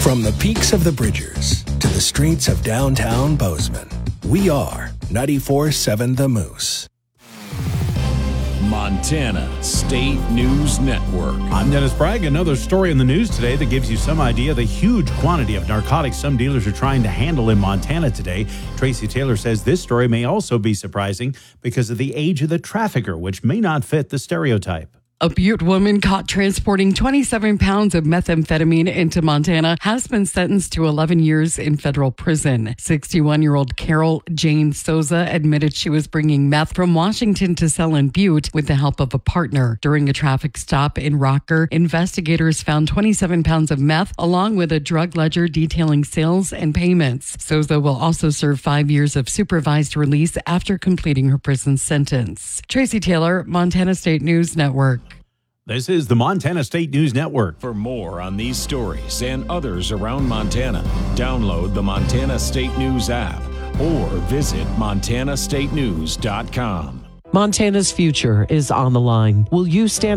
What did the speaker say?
From the peaks of the Bridgers to the streets of downtown Bozeman, we are 94.7 The Moose. Montana State News Network. I'm Dennis Bragg. Another story in the news today that gives you some idea of the huge quantity of narcotics some dealers are trying to handle in Montana today. Tracy Taylor says this story may also be surprising because of the age of the trafficker, which may not fit the stereotype. A Butte woman caught transporting 27 pounds of methamphetamine into Montana has been sentenced to 11 years in federal prison. 61-year-old Carol Jane Souza admitted she was bringing meth from Washington to sell in Butte with the help of a partner. During a traffic stop in Rocker, investigators found 27 pounds of meth along with a drug ledger detailing sales and payments. Souza will also serve 5 years of supervised release after completing her prison sentence. Tracy Taylor, Montana State News Network. This is the Montana State News Network. For more on these stories and others around Montana, download the Montana State News app or visit montanastatenews.com. Montana's future is on the line. Will you stand